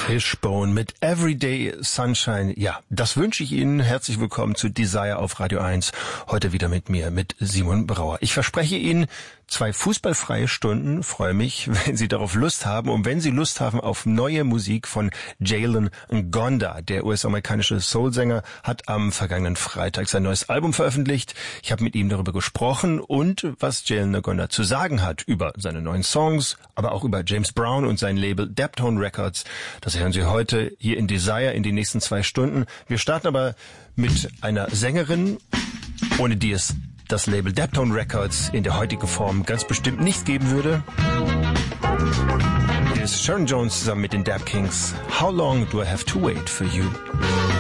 Fishbone mit Everyday Sunshine. Ja, das wünsche ich Ihnen. Herzlich willkommen zu Desire auf Radio 1. Heute wieder mit mir, mit Simon Brauer. Ich verspreche Ihnen 2 fußballfreie Stunden. Freue mich, wenn Sie darauf Lust haben. Und wenn Sie Lust haben auf neue Musik von Jalen Ngonda. Der US-amerikanische Soulsänger hat am vergangenen Freitag sein neues Album veröffentlicht. Ich habe mit ihm darüber gesprochen und was Jalen Ngonda zu sagen hat über seine neuen Songs, aber auch über James Brown und sein Label Daptone Records. Das hören Sie heute hier in Desire in den nächsten 2 Stunden. Wir starten aber mit einer Sängerin, ohne die es das Label Daptone Records in der heutigen Form ganz bestimmt nicht geben würde. Hier ist Sharon Jones zusammen mit den Dap Kings. How long do I have to wait for you?